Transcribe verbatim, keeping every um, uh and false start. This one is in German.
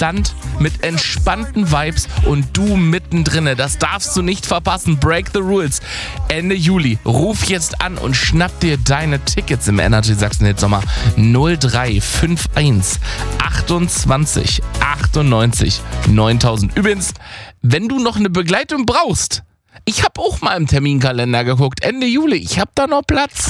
entspannt, mit entspannten Vibes und du mittendrin. Das darfst du nicht verpassen. Break the rules. Ende Juli. Ruf jetzt an und schnapp dir deine Tickets im Energy Sachsen Hit Sommer null drei fünf eins achtundzwanzig achtundneunzig neuntausend. Übrigens, wenn du noch eine Begleitung brauchst, ich habe auch mal im Terminkalender geguckt. Ende Juli. Ich habe da noch Platz.